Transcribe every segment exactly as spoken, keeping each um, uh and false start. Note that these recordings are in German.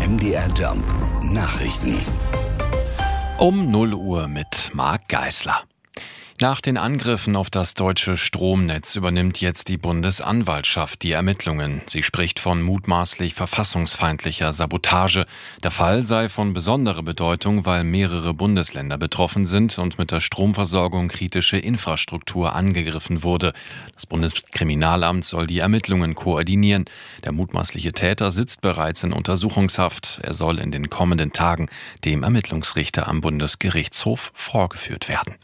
M D R Jump Nachrichten. Um null Uhr mit Marc Geisler. Nach den Angriffen auf das deutsche Stromnetz übernimmt jetzt die Bundesanwaltschaft die Ermittlungen. Sie spricht von mutmaßlich verfassungsfeindlicher Sabotage. Der Fall sei von besonderer Bedeutung, weil mehrere Bundesländer betroffen sind und mit der Stromversorgung kritische Infrastruktur angegriffen wurde. Das Bundeskriminalamt soll die Ermittlungen koordinieren. Der mutmaßliche Täter sitzt bereits in Untersuchungshaft. Er soll in den kommenden Tagen dem Ermittlungsrichter am Bundesgerichtshof vorgeführt werden.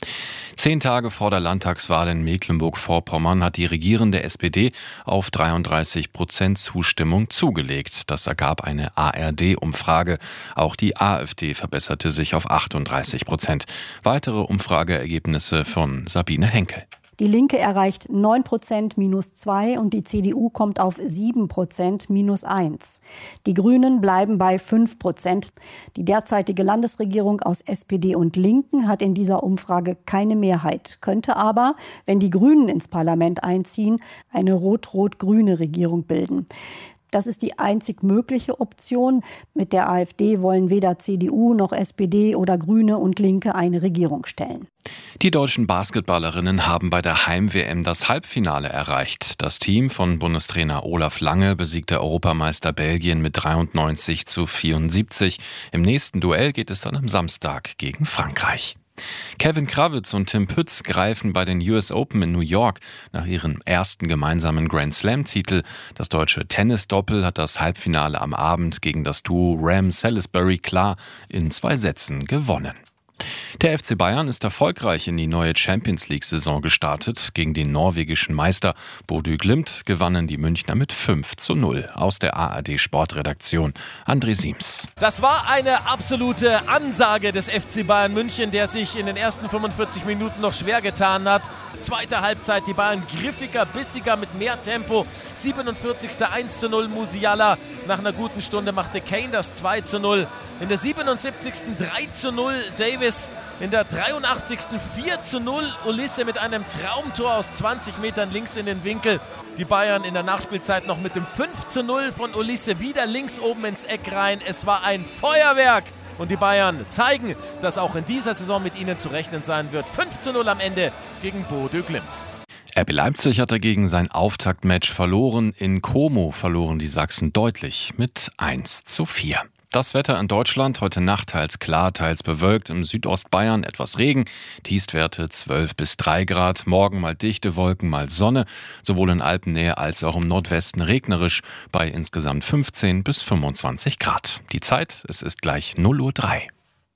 Zehn Tage vor der Landtagswahl in Mecklenburg-Vorpommern hat die regierende S P D auf dreiunddreißig Prozent Zustimmung zugelegt. Das ergab eine A R D-Umfrage. Auch die AfD verbesserte sich auf achtunddreißig Prozent. Weitere Umfrageergebnisse von Sabine Henkel. Die Linke erreicht neun Prozent minus zwei und die C D U kommt auf sieben Prozent minus eins. Die Grünen bleiben bei fünf Prozent. Die derzeitige Landesregierung aus S P D und Linken hat in dieser Umfrage keine Mehrheit, könnte aber, wenn die Grünen ins Parlament einziehen, eine rot-rot-grüne Regierung bilden. Das ist die einzig mögliche Option. Mit der AfD wollen weder C D U noch S P D oder Grüne und Linke eine Regierung stellen. Die deutschen Basketballerinnen haben bei der Heim-W M das Halbfinale erreicht. Das Team von Bundestrainer Olaf Lange besiegte Europameister Belgien mit dreiundneunzig zu vierundsiebzig. Im nächsten Duell geht es dann am Samstag gegen Frankreich. Kevin Krawitz und Tim Pütz greifen bei den U S Open in New York nach ihrem ersten gemeinsamen Grand-Slam-Titel. Das deutsche Tennis-Doppel hat das Halbfinale am Abend gegen das Duo Ram Salisbury klar in zwei Sätzen gewonnen. Der F C Bayern ist erfolgreich in die neue Champions-League-Saison gestartet. Gegen den norwegischen Meister Bodø Glimt gewannen die Münchner mit fünf zu null. Aus der A R D-Sportredaktion André Siems. Das war eine absolute Ansage des F C Bayern München, der sich in den ersten fünfundvierzig Minuten noch schwer getan hat. Zweite Halbzeit, die Bayern griffiger, bissiger, mit mehr Tempo. siebenundvierzigsten eins zu null Musiala. Nach einer guten Stunde machte Kane das zwei zu null. In der siebenundsiebzigsten drei zu null Davis. In der dreiundachtzigsten vier zu null Olise mit einem Traumtor aus zwanzig Metern links in den Winkel. Die Bayern in der Nachspielzeit noch mit dem fünf zu null von Olise wieder links oben ins Eck rein. Es war ein Feuerwerk. Und die Bayern zeigen, dass auch in dieser Saison mit ihnen zu rechnen sein wird. fünf zu null am Ende gegen Bodø Glimt. R B Leipzig hat dagegen sein Auftaktmatch verloren. In Como verloren die Sachsen deutlich mit eins zu vier. Das Wetter in Deutschland heute Nacht teils klar, teils bewölkt. Im Südostbayern etwas Regen. Tiefstwerte zwölf bis drei Grad. Morgen mal dichte Wolken, mal Sonne. Sowohl in Alpennähe als auch im Nordwesten regnerisch bei insgesamt fünfzehn bis fünfundzwanzig Grad. Die Zeit, es ist gleich null Uhr drei.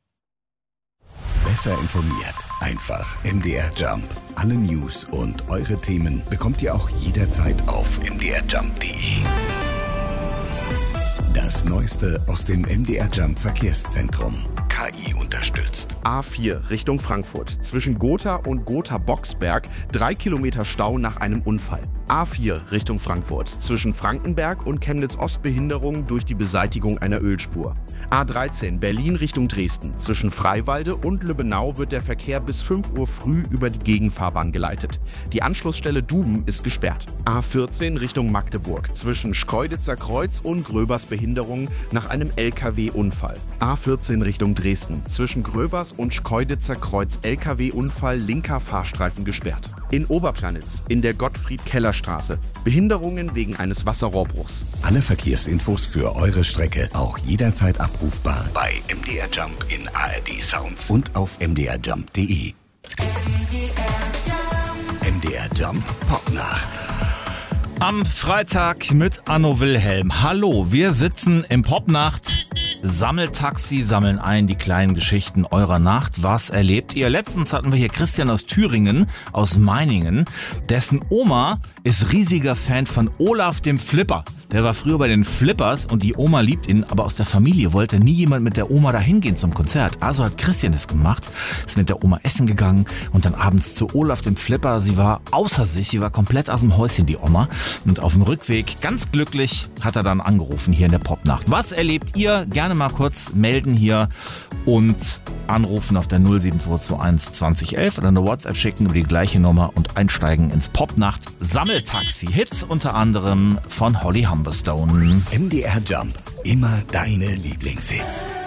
Besser informiert. Einfach M D R Jump. Alle News und eure Themen bekommt ihr auch jederzeit auf m d r jump punkt d e. Das Neueste aus dem M D R Jump Verkehrszentrum. K I unterstützt. A vier Richtung Frankfurt. Zwischen Gotha und Gotha-Boxberg. Drei Kilometer Stau nach einem Unfall. A vier Richtung Frankfurt. Zwischen Frankenberg und Chemnitz-Ost Behinderung durch die Beseitigung einer Ölspur. A dreizehn Berlin Richtung Dresden. Zwischen Freiwalde und Lübbenau wird der Verkehr bis fünf Uhr früh über die Gegenfahrbahn geleitet. Die Anschlussstelle Duben ist gesperrt. A vierzehn Richtung Magdeburg. Zwischen Schkeuditzer Kreuz und Gröbers Behinderung nach einem L K W-Unfall. A vierzehn Richtung Dresden. Zwischen Gröbers und Schkeuditzer Kreuz L K W-Unfall, linker Fahrstreifen gesperrt. In Oberplanitz in der Gottfried-Keller-Straße. Behinderungen wegen eines Wasserrohrbruchs. Alle Verkehrsinfos für eure Strecke auch jederzeit abrufbar bei M D R Jump in A R D Sounds und auf m d r jump punkt d e. M D R Jump Popnacht. Am Freitag mit Anno Wilhelm. Hallo, wir sitzen im Popnacht. Sammeltaxi, sammeln ein die kleinen Geschichten eurer Nacht. Was erlebt ihr? Letztens hatten wir hier Christian aus Thüringen, aus Meiningen. Dessen Oma ist riesiger Fan von Olaf dem Flipper. Der war früher bei den Flippers und die Oma liebt ihn, aber aus der Familie wollte nie jemand mit der Oma dahin gehen zum Konzert. Also hat Christian es gemacht, ist mit der Oma essen gegangen und dann abends zu Olaf dem Flipper. Sie war außer sich, sie war komplett aus dem Häuschen, die Oma. Und auf dem Rückweg, ganz glücklich, hat er dann angerufen hier in der Popnacht. Was erlebt ihr? Gerne gerne mal kurz melden hier und anrufen auf der null sieben zwei zwei eins zwanzig elf oder eine WhatsApp schicken über die gleiche Nummer und einsteigen ins Popnacht Sammeltaxi. Hits unter anderem von Holly Humberstone. M D R Jump. Immer deine Lieblingshits.